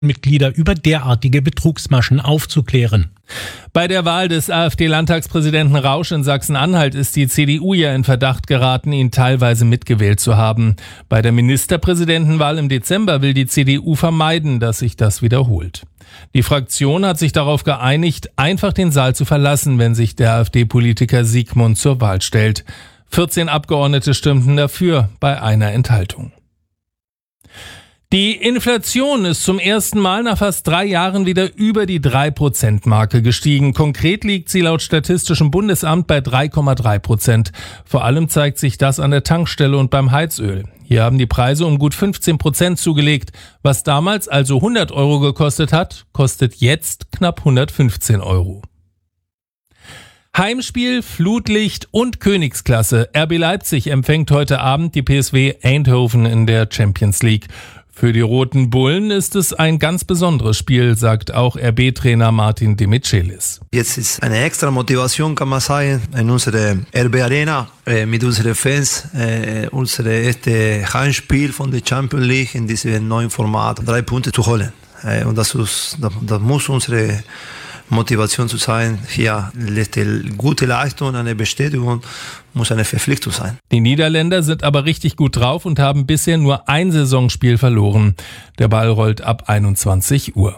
Mitglieder über derartige Betrugsmaschen aufzuklären. Bei der Wahl des AfD-Landtagspräsidenten Rausch in Sachsen-Anhalt ist die CDU ja in Verdacht geraten, ihn teilweise mitgewählt zu haben. Bei der Ministerpräsidentenwahl im Dezember will die CDU vermeiden, dass sich das wiederholt. Die Fraktion hat sich darauf geeinigt, einfach den Saal zu verlassen, wenn sich der AfD-Politiker Siegmund zur Wahl stellt. 14 Abgeordnete stimmten dafür bei einer Enthaltung. Die Inflation ist zum ersten Mal nach fast 3 Jahren wieder über die 3%-Marke gestiegen. Konkret liegt sie laut Statistischem Bundesamt bei 3,3%. Vor allem zeigt sich das an der Tankstelle und beim Heizöl. Hier haben die Preise um gut 15% zugelegt. Was damals also 100 Euro gekostet hat, kostet jetzt knapp 115 Euro. Heimspiel, Flutlicht und Königsklasse. RB Leipzig empfängt heute Abend die PSV Eindhoven in der Champions League. Für die Roten Bullen ist es ein ganz besonderes Spiel, sagt auch RB-Trainer Martin de Michelis. Jetzt ist eine extra Motivation, kann man sagen, in unserer RB Arena mit unseren Fans, unser erstes Heimspiel von der Champions League in diesem neuen Format, 3 Punkte zu holen. Und das muss unsere Motivation zu sein, hier letzte gute Leistung, eine Bestätigung, muss eine Verpflichtung sein. Die Niederländer sind aber richtig gut drauf und haben bisher nur ein Saisonspiel verloren. Der Ball rollt ab 21 Uhr.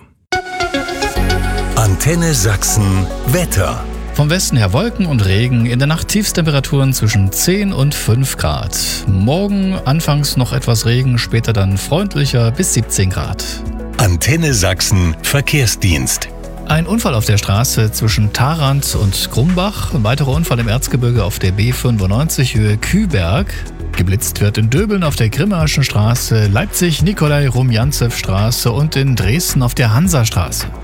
Antenne Sachsen Wetter. Vom Westen her Wolken und Regen, in der Nacht Tiefstemperaturen zwischen 10 und 5 Grad. Morgen anfangs noch etwas Regen, später dann freundlicher bis 17 Grad. Antenne Sachsen Verkehrsdienst. Ein Unfall auf der Straße zwischen Tharandt und Grumbach. Ein weiterer Unfall im Erzgebirge auf der B95 Höhe Küberg. Geblitzt wird in Döbeln auf der Grimmaschen Straße, Leipzig Nikolai-Rumjantsew-Straße und in Dresden auf der Hansastraße.